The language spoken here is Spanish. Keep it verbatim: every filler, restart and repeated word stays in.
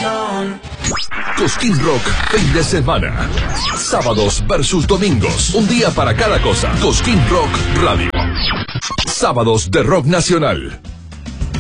corazón. Cosquín Rock, fin de semana. Sábados versus domingos. Un día para cada cosa. Cosquín Rock Radio. Sábados de rock nacional.